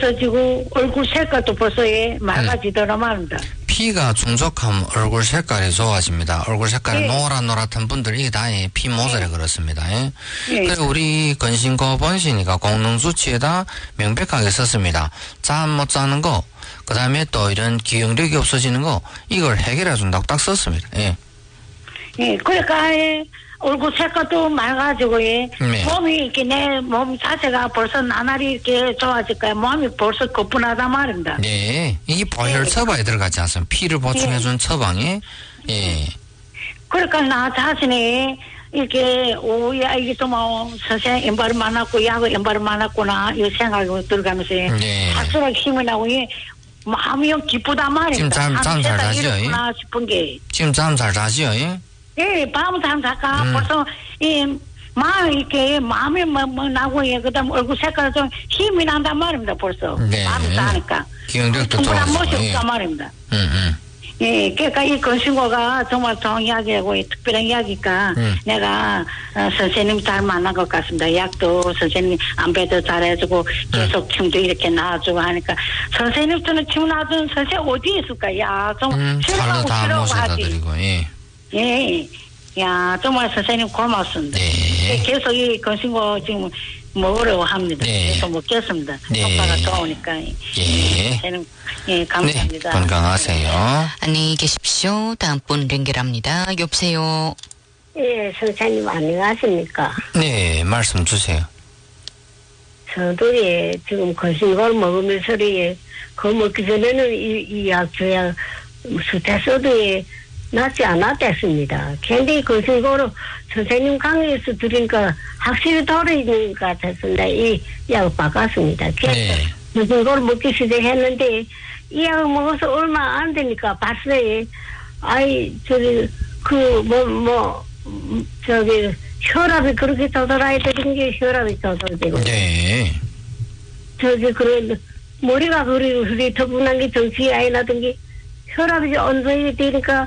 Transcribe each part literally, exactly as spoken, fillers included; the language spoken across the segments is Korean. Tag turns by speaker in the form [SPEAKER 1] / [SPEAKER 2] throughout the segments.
[SPEAKER 1] 없어지고 얼굴 색깔도 벌써 예, 맑아지더라 말입니다.
[SPEAKER 2] 피가 충족하면 얼굴 색깔이 좋아집니다. 얼굴 색깔이
[SPEAKER 1] 예.
[SPEAKER 2] 노랗노랗한 분들이 이게 다 피 모자라 그렇습니다. 예.
[SPEAKER 1] 예.
[SPEAKER 2] 그리고 우리 건신고 번신이가 공능 수치에다 명백하게 썼습니다. 잠 못 자는 거, 그 다음에 또 이런 기억력이 없어지는 거, 이걸 해결해 준다고 딱 썼습니다. 예.
[SPEAKER 1] 예, 그러니까 예, 얼굴 색깔도 맑아지고 예,
[SPEAKER 2] 네.
[SPEAKER 1] 몸이 이렇게 내 몸 자체가 벌써 나날이 이렇게 좋아질까요? 몸이 벌써 거뿐하단 말입니다.
[SPEAKER 2] 네. 이게 보혈 처방에 들어가지 않습니까? 피를 보충해준 처방에, 예.
[SPEAKER 1] 그러니까 나 자신이 이렇게 오야 이게 또 뭐 선생 연발을 만났고 야구 연발을 만났구나 이 생각이 들어가면서
[SPEAKER 2] 네.
[SPEAKER 1] 할수록 힘이 나고 예, 마음이 기쁘단 말입니다.
[SPEAKER 2] 지금 잠- 잠잘 자죠,
[SPEAKER 1] 이렇구나 싶은 게.
[SPEAKER 2] 지금 잠 잘 자지요, 예?
[SPEAKER 1] 예, 밤 잠 자까
[SPEAKER 2] 음.
[SPEAKER 1] 벌써 이 마음이 이렇게 마음이 뭐, 뭐 나고 예, 그다음 얼굴 색깔 좀 힘이 난단 말입니다. 벌써
[SPEAKER 2] 네.
[SPEAKER 1] 밤 자니까
[SPEAKER 2] 기억력도
[SPEAKER 1] 충분한
[SPEAKER 2] 좋아지고,
[SPEAKER 1] 모습
[SPEAKER 2] 예.
[SPEAKER 1] 없단 말입니다.
[SPEAKER 2] 음, 음.
[SPEAKER 1] 예, 그러니까 이 건신고가 정말 좋은 이야기하고 이 특별한 이야기니까
[SPEAKER 2] 음.
[SPEAKER 1] 내가 어, 선생님 잘 만난 것 같습니다. 약도 선생님 안배도 잘해주고 계속 춤도 이렇게 나와주고 하니까 선생님 저는 춤 나와주는 선생님 어디 있을까? 야, 정말
[SPEAKER 2] 음, 차로
[SPEAKER 1] 싫어하고
[SPEAKER 2] 다
[SPEAKER 1] 싫어하고
[SPEAKER 2] 모셔다
[SPEAKER 1] 하지.
[SPEAKER 2] 드리고, 예.
[SPEAKER 1] 예, 야, 정말 선생님 고맙습니다.
[SPEAKER 2] 네.
[SPEAKER 1] 계속 이 건신고 지금 먹으려고 합니다.
[SPEAKER 2] 네.
[SPEAKER 1] 계속 먹겠습니다.
[SPEAKER 2] 네.
[SPEAKER 1] 효과가 좋으니까.
[SPEAKER 2] 예.
[SPEAKER 1] 선생님, 예,
[SPEAKER 2] 네.
[SPEAKER 1] 감사합니다.
[SPEAKER 2] 건강하세요.
[SPEAKER 3] 안녕히 계십시오. 다음 분 연결합니다. 여보세요.
[SPEAKER 4] 예, 선생님 안녕하십니까?
[SPEAKER 2] 네, 말씀 주세요.
[SPEAKER 4] 저도 예, 지금 거신걸 먹으면서 예, 그거 먹기 전에는 이, 이 약 줘야 수태 써도 예, 낫지 않았댔습니다. 근데 거신거로 선생님 강의에서 들으니까 확실히 돌아있는 것 같았습니다. 이 약을 바꿨습니다. 그래서
[SPEAKER 2] 네.
[SPEAKER 4] 거신걸 먹기 시작했는데 이 약을 먹어서 얼마 안 되니까 봤어요. 아이, 저기, 그, 뭐, 뭐, 음, 저기, 혈압이 그렇게 떠돌아야 되는 게 혈압이 떠돌되고.
[SPEAKER 2] 네.
[SPEAKER 4] 저기, 그런, 머리가 그리, 그리 터분한 게 정신이 아예 나던 게 혈압이 언성이 되니까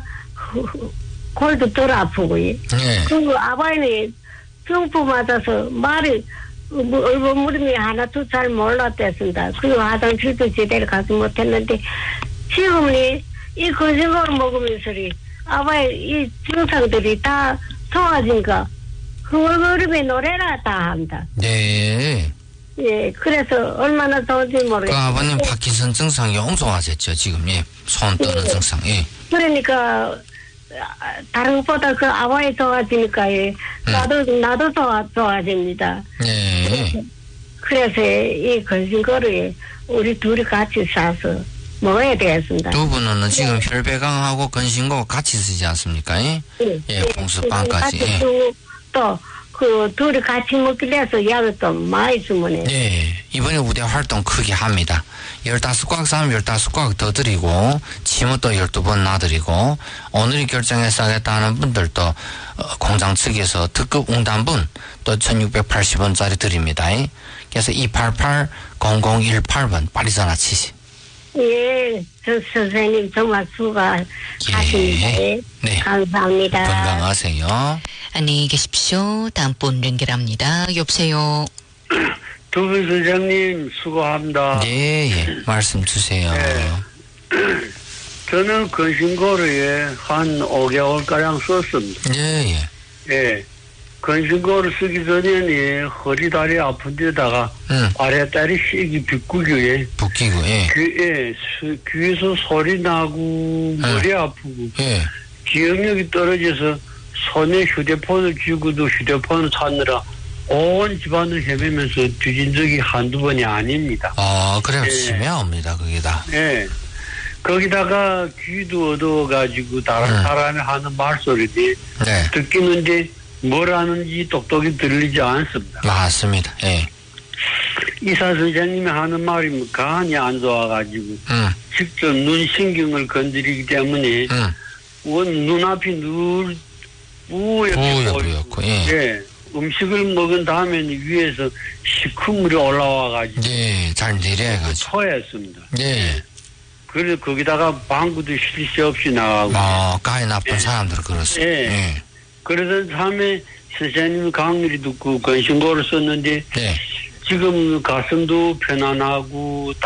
[SPEAKER 4] 골도 덜 아프고, 예.
[SPEAKER 2] 네.
[SPEAKER 4] 그리고 아바이는 중풍 맞아서 말이, 뭐, 얼버무림이 하나도 잘 몰랐댔습니다. 그리고 화장실도 제대로 가지 못했는데, 지금은 이 거짓말 먹으면서 아바의 이 증상들이 다 좋아진가 흥얼거림에 노래라 다 합니다.
[SPEAKER 2] 네.
[SPEAKER 4] 예, 그래서 얼마나 좋은지
[SPEAKER 2] 그
[SPEAKER 4] 모르겠어요.
[SPEAKER 2] 아버님 파킨슨 증상이 엉성하셨죠, 지금, 예. 손 떠는
[SPEAKER 4] 네.
[SPEAKER 2] 증상, 예.
[SPEAKER 4] 그러니까 아, 다른 것보다 그 아바이 좋아지니까 예, 나도 나도 좋아 좋아집니다.
[SPEAKER 2] 네.
[SPEAKER 4] 그래서 이 거짓거를 우리 둘이 같이 사서 먹어야 되겠습니다.
[SPEAKER 2] 두 분은 지금 혈배강하고 건신고 같이 쓰지 않습니까? 예,
[SPEAKER 4] 예,
[SPEAKER 2] 예 봉수빵까지. 예.
[SPEAKER 4] 또, 그, 둘이 같이 먹기로 해서 약을 좀 많이 주문해.
[SPEAKER 2] 예, 이번에 우대 활동 크게 합니다. 열다섯 꽉 싸면 열다섯 꽉 더 드리고, 침은 또 열두 번 놔드리고, 오늘이 결정해서 하겠다는 분들도, 어, 공장 측에서 특급 웅단분, 또 천육백팔십 원짜리 드립니다. 예. 그래서 이팔팔 공공일팔 번 빨리 전화 치시.
[SPEAKER 4] 예, 저 선생님 정말 수고하십니다.
[SPEAKER 2] 예. 네.
[SPEAKER 4] 감사합니다.
[SPEAKER 2] 건강하세요.
[SPEAKER 3] 안녕히 계십시오. 다음 분 연결합니다. 여보세요.
[SPEAKER 5] 두 분 선생님 수고합니다.
[SPEAKER 2] 예, 예. 말씀 주세요.
[SPEAKER 5] 네. 저는 건신고를 한 오 개월가량 썼습니다.
[SPEAKER 2] 예, 예.
[SPEAKER 5] 예. 건신고를 쓰기 전에는 허리 다리 아픈 데다가
[SPEAKER 2] 응.
[SPEAKER 5] 아래다리 시기 빗구기에
[SPEAKER 2] 붙기고, 예.
[SPEAKER 5] 귀에, 수, 귀에서 소리 나고 머리 아프고
[SPEAKER 2] 예.
[SPEAKER 5] 기억력이 떨어져서 손에 휴대폰을 쥐고도 휴대폰을 찾느라 온 집안을 헤매면서 뒤진 적이 한두 번이 아닙니다.
[SPEAKER 2] 아, 그래요.
[SPEAKER 5] 예.
[SPEAKER 2] 심해옵니다, 그게 다.
[SPEAKER 5] 예. 거기다가 귀도 어두워가지고 다른
[SPEAKER 2] 음.
[SPEAKER 5] 사람이 하는 말소리들이
[SPEAKER 2] 네.
[SPEAKER 5] 듣기는데 뭘 하는지 똑똑히 들리지 않습니다.
[SPEAKER 2] 맞습니다. 예.
[SPEAKER 5] 의사 선생님이 하는 말이 뭐 간이 안 좋아가지고
[SPEAKER 2] 음,
[SPEAKER 5] 직접 눈 신경을 건드리기 때문에
[SPEAKER 2] 음.
[SPEAKER 5] 원 눈앞이 늘 뿌옇게
[SPEAKER 2] 뿌옇,
[SPEAKER 5] 보이고
[SPEAKER 2] 뿌옇고, 예.
[SPEAKER 5] 예. 음식을 먹은 다음에는 위에서 시큰물이 올라와가지고
[SPEAKER 2] 예, 잘 내려가지고.
[SPEAKER 5] 토했습니다.
[SPEAKER 2] 예.
[SPEAKER 5] 그래서 거기다가 방구도 쉴 새 없이 나가고
[SPEAKER 2] 어, 가해 나쁜
[SPEAKER 5] 예.
[SPEAKER 2] 사람들은 그렇습니다.
[SPEAKER 5] 예.
[SPEAKER 2] 예.
[SPEAKER 5] 그러던 참에 선생님 강의를 듣고 건신고를 썼는데
[SPEAKER 2] 예.
[SPEAKER 5] 지금 가슴도 편안하고